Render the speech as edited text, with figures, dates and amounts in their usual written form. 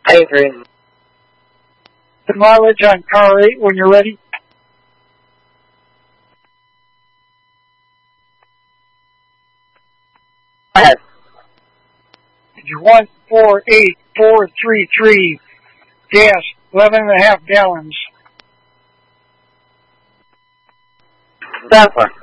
Adrian. The mileage on car 8 when you're ready. Yes. 148,433 gas, 11.5 gallons. Stanford.